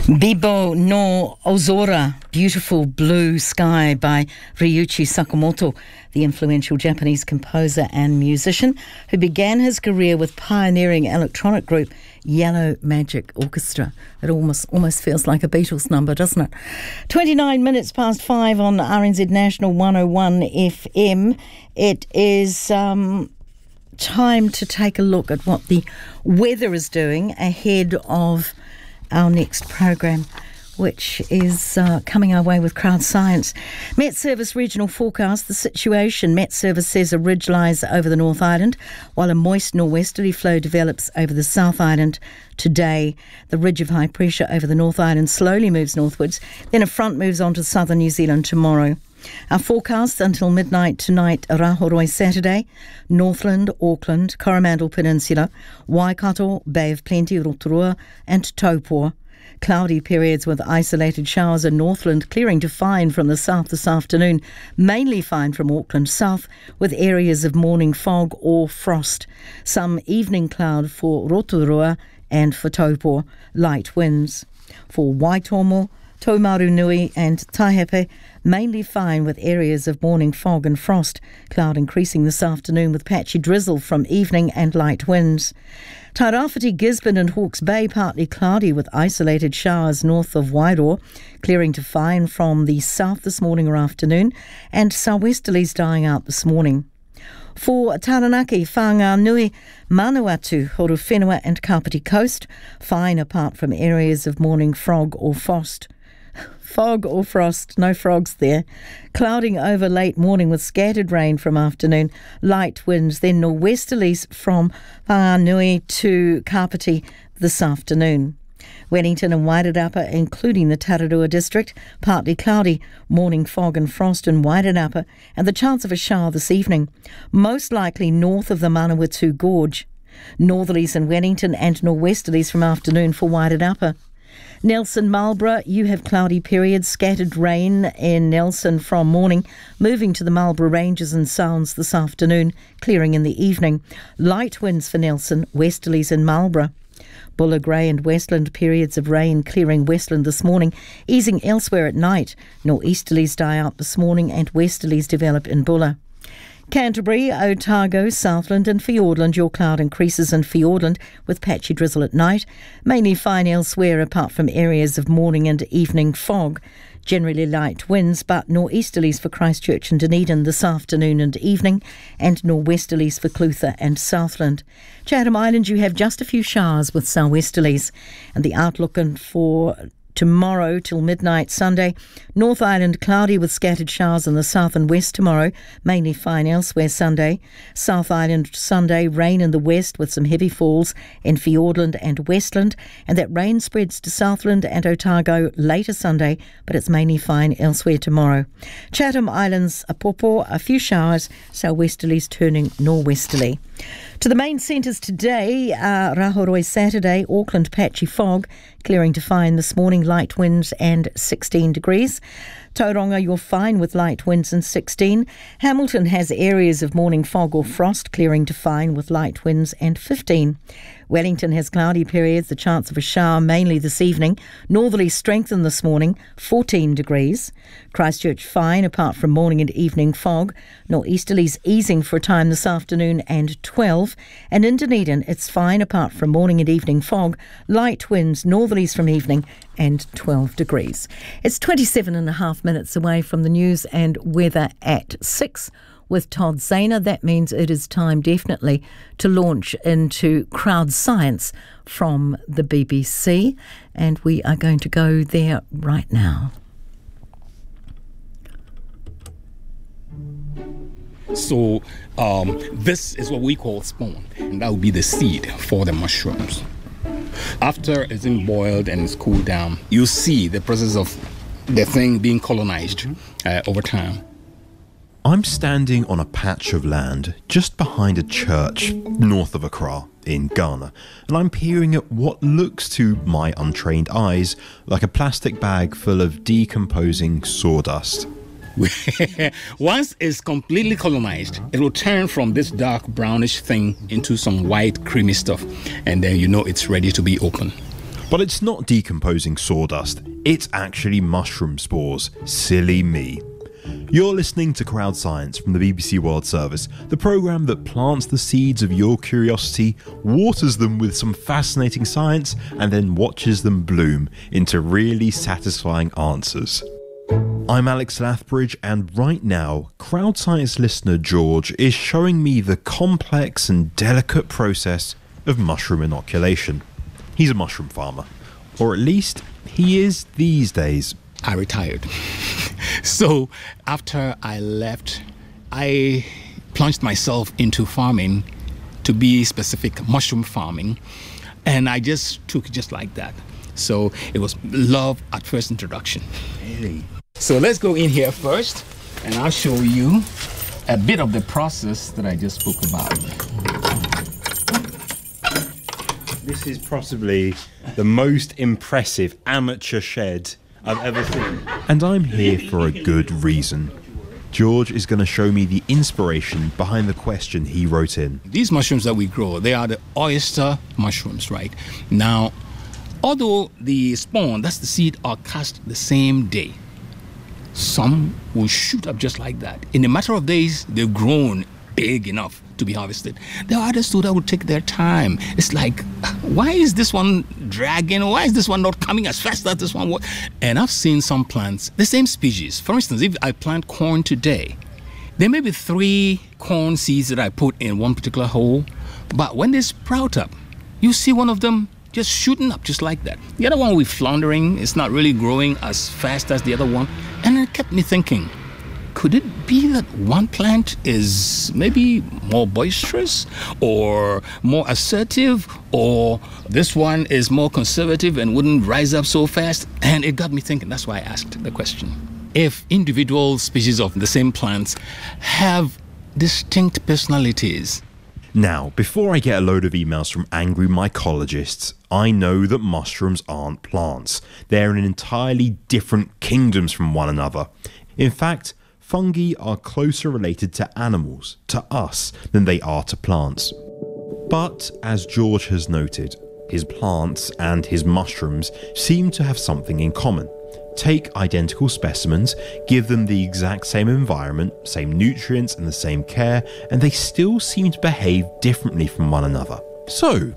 Bibo no Ozora, Beautiful Blue Sky by Ryuichi Sakamoto, the influential Japanese composer and musician who began his career with pioneering electronic group Yellow Magic Orchestra. It almost feels like a Beatles number, doesn't it? 29 minutes past 5 on RNZ National 101 FM. It is time to take a look at what the weather is doing ahead of our next program, which is coming our way with Crowd Science. Met Service regional forecast, the situation. Met Service says a ridge lies over the North Island, while a moist nor'westerly flow develops over the South Island today. The ridge of high pressure over the North Island slowly moves northwards, then a front moves on to southern New Zealand tomorrow. Our forecast until midnight tonight: Rahoroi Saturday, Northland, Auckland, Coromandel Peninsula, Waikato, Bay of Plenty, Rotorua and Taupo. Cloudy periods with isolated showers in Northland, clearing to fine from the south this afternoon, mainly fine from Auckland south, with areas of morning fog or frost. Some evening cloud for Rotorua and for Taupo, light winds. For Waitomo, Taumaru Nui and Taihape, mainly fine with areas of morning fog and frost, cloud increasing this afternoon with patchy drizzle from evening and light winds. Tairāwhiti, Gisborne and Hawke's Bay, partly cloudy with isolated showers north of Wairoa, clearing to fine from the south this morning or afternoon, and southwesterlies dying out this morning. For Taranaki, Whanganui, Manawatu, Horowhenua and Kapiti Coast, fine apart from areas of morning fog or frost. Fog or frost, no frogs there. Clouding over late morning with scattered rain from afternoon, light winds, then nor'westerlies from Whanganui to Kapiti this afternoon. Wellington and Wairarapa, including the Tararua district, partly cloudy, morning fog and frost in Wairarapa, and the chance of a shower this evening, most likely north of the Manawatu Gorge. Northerlies in Wellington and nor'westerlies from afternoon for Wairarapa. Nelson, Marlborough, you have cloudy periods, scattered rain in Nelson from morning, moving to the Marlborough Ranges and Sounds this afternoon, clearing in the evening. Light winds for Nelson, westerlies in Marlborough. Buller, Grey and Westland, periods of rain clearing Westland this morning, easing elsewhere at night. Nor'easterlies die out this morning and westerlies develop in Buller. Canterbury, Otago, Southland and Fiordland, your cloud increases in Fiordland with patchy drizzle at night. Mainly fine elsewhere apart from areas of morning and evening fog. Generally light winds, but nor'easterlies for Christchurch and Dunedin this afternoon and evening, and nor'westerlies for Clutha and Southland. Chatham Island, you have just a few showers with sou'westerlies. And the outlook for tomorrow till midnight Sunday: North Island cloudy with scattered showers in the south and west tomorrow, mainly fine elsewhere Sunday. South Island Sunday, rain in the west with some heavy falls in Fiordland and Westland, and that rain spreads to Southland and Otago later Sunday, but it's mainly fine elsewhere tomorrow. Chatham Islands, Apopo, a few showers, sou'westerlies turning nor'westerly. To the main centres today: Rahoroi Saturday, Auckland patchy fog, clearing to fine this morning, light winds and 16 degrees. Tauranga, you're fine with light winds and 16. Hamilton has areas of morning fog or frost, clearing to fine with light winds and 15. Wellington has cloudy periods, the chance of a shower mainly this evening. Northerly strengthened this morning, 14 degrees. Christchurch fine apart from morning and evening fog. Nor'easterlies easing for a time this afternoon and 12. And in Dunedin, it's fine apart from morning and evening fog. Light winds, northerlies from evening and 12 degrees. It's 27 and a half minutes away from the news and weather at 6. With Todd Zahner, that means it is time definitely to launch into Crowd Science from the BBC, and we are going to go there right now. So this is what we call spawn, and that will be the seed for the mushrooms. After it's been boiled and it's cooled down, you see the process of the thing being colonized over time. I'm standing on a patch of land just behind a church north of Accra in Ghana, and I'm peering at what looks to my untrained eyes like a plastic bag full of decomposing sawdust. Once it's completely colonized, it will turn from this dark brownish thing into some white creamy stuff, and then you know it's ready to be opened. But it's not decomposing sawdust, it's actually mushroom spores. Silly me. You're listening to Crowd Science from the BBC World Service, the programme that plants the seeds of your curiosity, waters them with some fascinating science, and then watches them bloom into really satisfying answers. I'm Alex Lathbridge, and right now, Crowd Science listener George is showing me the complex and delicate process of mushroom inoculation. He's a mushroom farmer, or at least he is these days. I retired. So after I left, I plunged myself into farming, to be specific, mushroom farming, and I just took it just like that. So it was love at first introduction. Really? So let's go in here first, and I'll show you a bit of the process that I just spoke about. This is possibly the most impressive amateur shed I've ever seen. And I'm here for a good reason. George is going to show me the inspiration behind the question he wrote in. These mushrooms that we grow, they are the oyster mushrooms, right? Now, although the spawn, that's the seed, are cast the same day, some will shoot up just like that. In a matter of days, they've grown big enough to be harvested. There are others too that would take their time. It's like, why is this one dragging? Why is this one not coming as fast as this one was? And I've seen some plants, the same species. For instance, if I plant corn today, there may be 3 corn seeds that I put in one particular hole, but when they sprout up, you see one of them just shooting up just like that. The other one will be floundering. It's not really growing as fast as the other one. And it kept me thinking, could it be that one plant is maybe more boisterous or more assertive, or this one is more conservative and wouldn't rise up so fast? And it got me thinking. That's why I asked the question. If individual species of the same plants have distinct personalities. Now, before I get a load of emails from angry mycologists, I know that mushrooms aren't plants. They're in entirely different kingdoms from one another. In fact, fungi are closer related to animals, to us, than they are to plants. But, as George has noted, his plants and his mushrooms seem to have something in common. Take identical specimens, give them the exact same environment, same nutrients and the same care, and they still seem to behave differently from one another. So,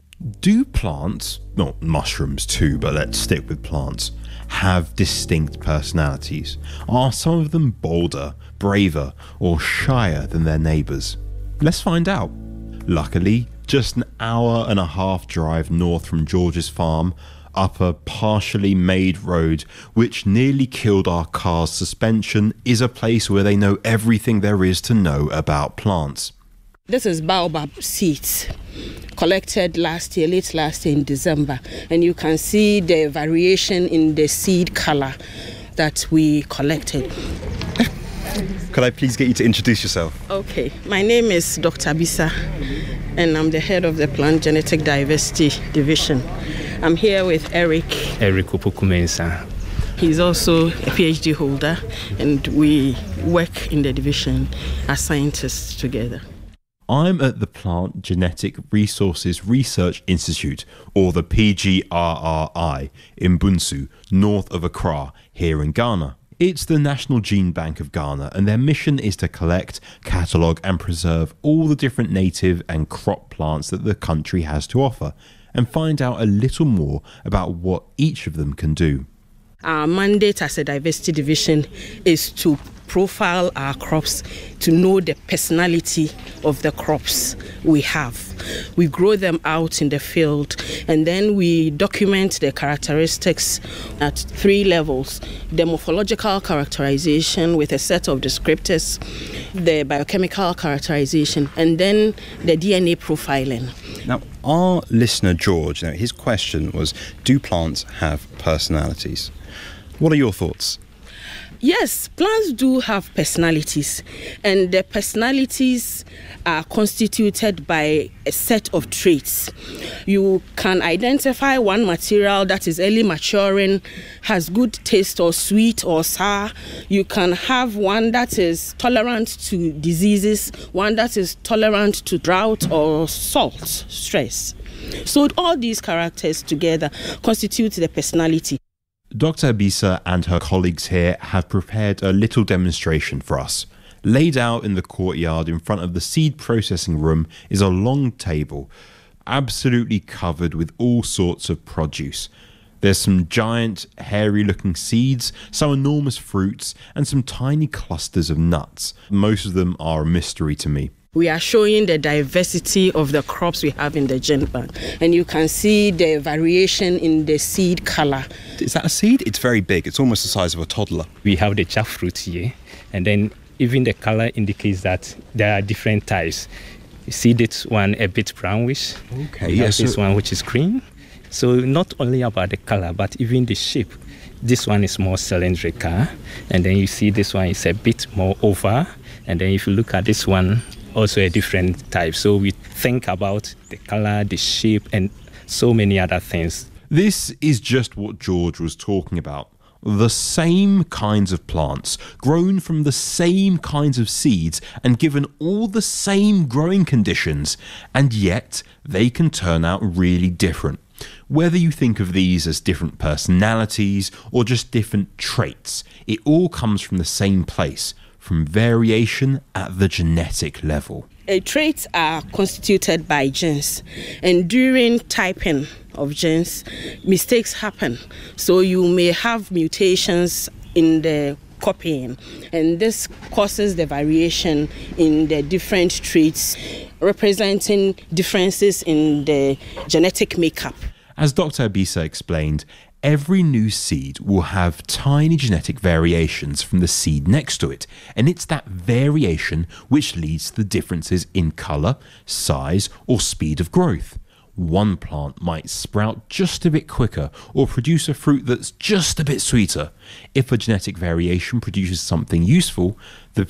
do plants, well, mushrooms too, but let's stick with plants, have distinct personalities? Are some of them bolder, braver, or shyer than their neighbours? Let's find out. Luckily, just an hour and a half drive north from George's farm, up a partially made road which nearly killed our car's suspension, is a place where they know everything there is to know about plants. This is baobab seeds collected late last year in December, and you can see the variation in the seed color that we collected. Could I please get you to introduce yourself? Okay, my name is Dr. Bisa, and I'm the head of the Plant Genetic Diversity Division. I'm here with Eric Opoku-Mensah. He's also a PhD holder, and we work in the division as scientists together. I'm at the Plant Genetic Resources Research Institute, or the PGRRI, in Bunsu, north of Accra, here in Ghana. It's the National Gene Bank of Ghana, and their mission is to collect, catalogue and preserve all the different native and crop plants that the country has to offer, and find out a little more about what each of them can do. Our mandate as a diversity division is to profile our crops, to know the personality of the crops we have. We grow them out in the field, and then we document the characteristics at 3 levels: the morphological characterization with a set of descriptors, the biochemical characterization, and then the DNA profiling. Now, our listener George, his question was, do plants have personalities? What are your thoughts? Yes, plants do have personalities, and the personalities are constituted by a set of traits. You can identify one material that is early maturing, has good taste or sweet or sour. You can have one that is tolerant to diseases, one that is tolerant to drought or salt stress. So all these characters together constitute the personality. Dr. Ebisa and her colleagues here have prepared a little demonstration for us. Laid out in the courtyard in front of the seed processing room is a long table, absolutely covered with all sorts of produce. There's some giant, hairy-looking seeds, some enormous fruits, and some tiny clusters of nuts. Most of them are a mystery to me. We are showing the diversity of the crops we have in the gene bank, and you can see the variation in the seed color. Is that a seed? It's very big. It's almost the size of a toddler. We have the jackfruit here, and then even the color indicates that there are different types. You see this one a bit brownish. Okay, yes. This one which is green. So not only about the color, but even the shape. This one is more cylindrical, and then you see this one is a bit more oval, and then if you look at this one, also a different type. So we think about the color, the shape, and so many other things. This is just what George was talking about. The same kinds of plants, grown from the same kinds of seeds and given all the same growing conditions, and yet they can turn out really different. Whether you think of these as different personalities or just different traits, it all comes from the same place, from variation at the genetic level. Traits are constituted by genes, and during typing of genes, mistakes happen. So you may have mutations in the copying, and this causes the variation in the different traits, representing differences in the genetic makeup. As Dr. Ebisa explained, every new seed will have tiny genetic variations from the seed next to it, and it's that variation which leads to the differences in colour, size, or speed of growth. One plant might sprout just a bit quicker or produce a fruit that's just a bit sweeter. If a genetic variation produces something useful, the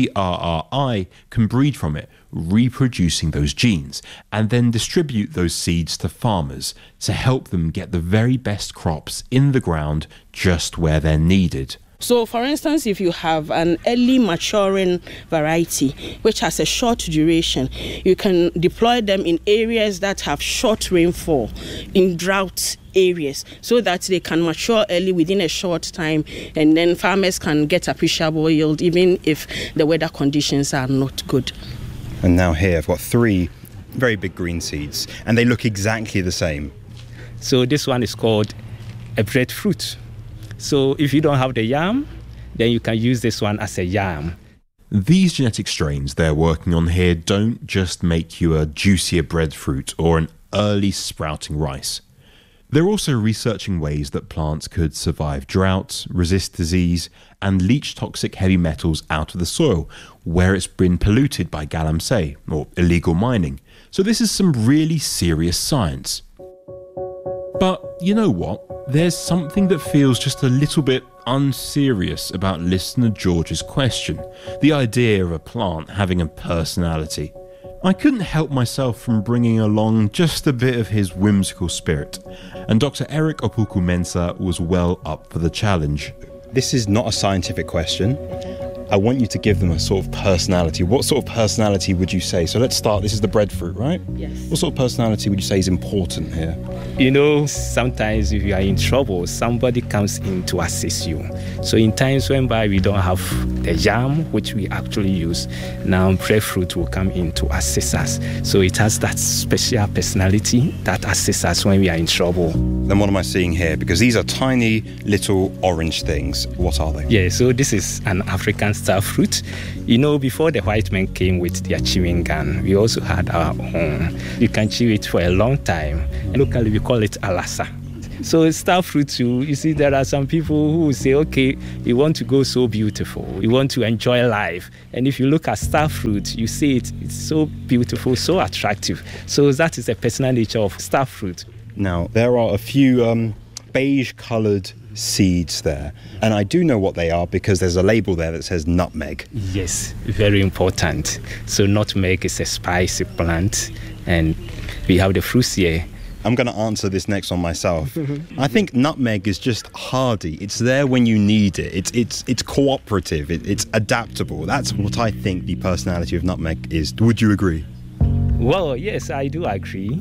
PGRRI can breed from it, reproducing those genes, and then distribute those seeds to farmers to help them get the very best crops in the ground just where they're needed. So, for instance, if you have an early maturing variety which has a short duration, you can deploy them in areas that have short rainfall, in drought areas, so that they can mature early within a short time, and then farmers can get appreciable yield even if the weather conditions are not good. And now here I've got 3 very big green seeds, and they look exactly the same. So this one is called a breadfruit. So if you don't have the yam, then you can use this one as a yam. These genetic strains they're working on here don't just make you a juicier breadfruit or an early sprouting rice. They're also researching ways that plants could survive drought, resist disease, and leach toxic heavy metals out of the soil where it's been polluted by galamsey, or illegal mining. So this is some really serious science. But you know what? There's something that feels just a little bit unserious about listener George's question, the idea of a plant having a personality. I couldn't help myself from bringing along just a bit of his whimsical spirit, and Dr. Eric Opoku-Mensah was well up for the challenge. This is not a scientific question. I want you to give them a sort of personality. What sort of personality would you say? So let's start. This is the breadfruit, right? Yes. What sort of personality would you say is important here? You know, sometimes if you are in trouble, somebody comes in to assist you. So in times whereby we don't have the yam, which we actually use, now breadfruit will come in to assist us. So it has that special personality that assists us when we are in trouble. Then what am I seeing here? Because these are tiny little orange things. What are they? Yeah, so this is an African star fruit. You know, before the white men came with their chewing gum, we also had our own. You can chew it for a long time. Locally, we call it alasa. So star fruit too, you see, there are some people who will say, okay, you want to go so beautiful, you want to enjoy life. And if you look at star fruit, you see it's so beautiful, so attractive. So that is the personal nature of star fruit. Now, there are a few beige-coloured seeds there, and I do know what they are because there's a label there that says nutmeg. Yes, very important. So nutmeg is a spicy plant, and we have the fruits here. I'm going to answer this next one myself. I think nutmeg is just hardy. It's there when you need it. It's cooperative. It's adaptable. That's what I think the personality of nutmeg is. Would you agree? Well, yes, I do agree.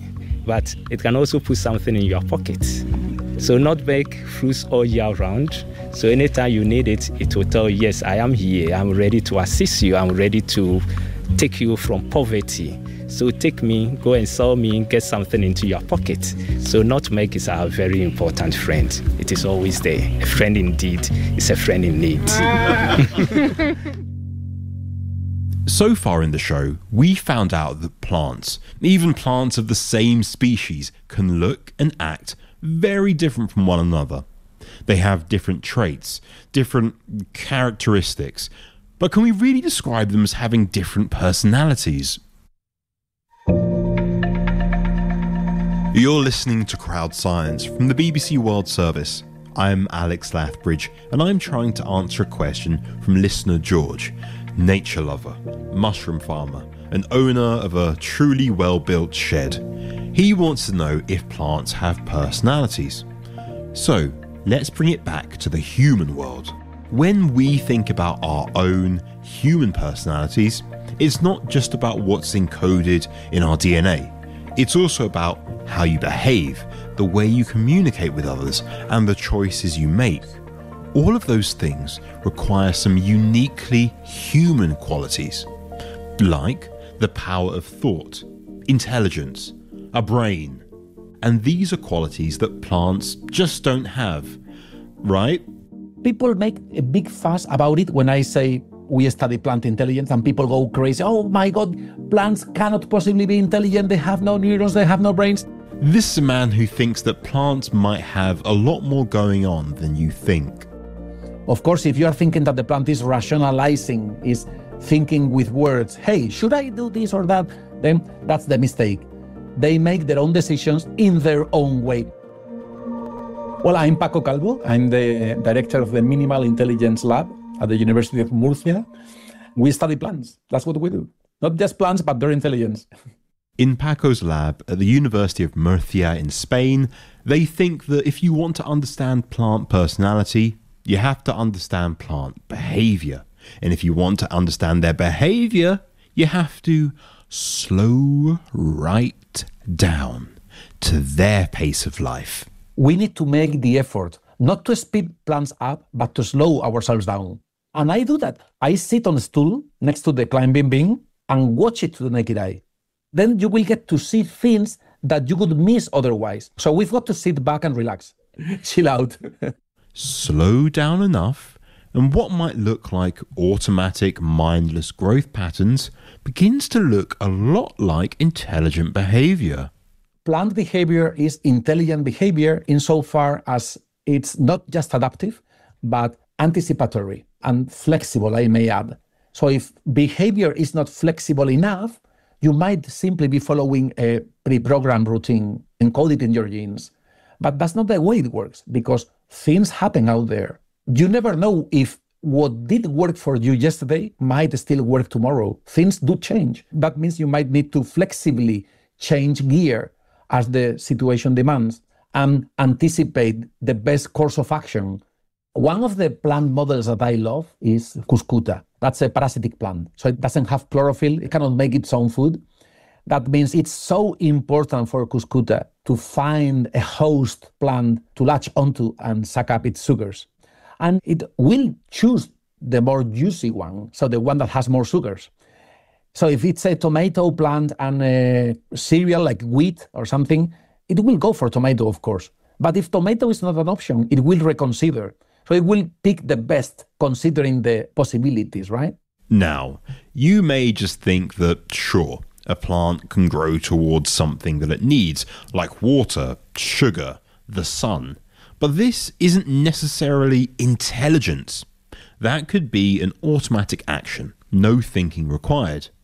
but it can also put something in your pocket. So nutmeg fruits all year round. So anytime you need it, it will tell you, yes, I am here. I'm ready to assist you. I'm ready to take you from poverty. So take me, go and sell me, get something into your pocket. So nutmeg is our very important friend. It is always there. A friend indeed is a friend in need. So far in the show, we found out that plants, even plants of the same species, can look and act very different from one another. They have different traits, different characteristics, but can we really describe them as having different personalities? You're listening to Crowd Science from the BBC World Service. I'm Alex Lathbridge, and I'm trying to answer a question from listener George, nature lover, mushroom farmer, and owner of a truly well-built shed. He wants to know if plants have personalities. So, let's bring it back to the human world. When we think about our own human personalities, it's not just about what's encoded in our DNA. It's also about how you behave, the way you communicate with others, and the choices you make. All of those things require some uniquely human qualities, like the power of thought, intelligence, a brain. And these are qualities that plants just don't have, right? People make a big fuss about it when I say we study plant intelligence, and people go crazy. Oh my God, plants cannot possibly be intelligent. They have no neurons, they have no brains. This is a man who thinks that plants might have a lot more going on than you think. Of course, if you are thinking that the plant is rationalizing, is thinking with words, hey, should I do this or that? Then that's the mistake. They make their own decisions in their own way. Well, I'm Paco Calvo. I'm the director of the Minimal Intelligence Lab at the University of Murcia. We study plants. That's what we do. Not just plants, but their intelligence. In Paco's lab at the University of Murcia in Spain, they think that if you want to understand plant personality, you have to understand plant behavior. And if you want to understand their behavior, you have to slow right down to their pace of life. We need to make the effort not to speed plants up, but to slow ourselves down. And I do that. I sit on a stool next to the climbing beam and watch it to the naked eye. Then you will get to see things that you would miss otherwise. So we've got to sit back and relax. Chill out. Slow down enough, and what might look like automatic, mindless growth patterns begins to look a lot like intelligent behavior. Plant behavior is intelligent behavior insofar as it's not just adaptive, but anticipatory and flexible, I may add. So if behavior is not flexible enough, you might simply be following a pre-programmed routine encoded in your genes. But that's not the way it works, because things happen out there. You never know if what did work for you yesterday might still work tomorrow. Things do change. That means you might need to flexibly change gear as the situation demands and anticipate the best course of action. One of the plant models that I love is Cuscuta. That's a parasitic plant. So it doesn't have chlorophyll. It cannot make its own food. That means it's so important for Cuscuta to find a host plant to latch onto and suck up its sugars. And it will choose the more juicy one, so the one that has more sugars. So if it's a tomato plant and a cereal like wheat or something, it will go for tomato, of course. But if tomato is not an option, it will reconsider. So it will pick the best considering the possibilities, right? Now, you may just think that, sure, a plant can grow towards something that it needs, like water, sugar, the sun. But this isn't necessarily intelligence. That could be an automatic action, no thinking required.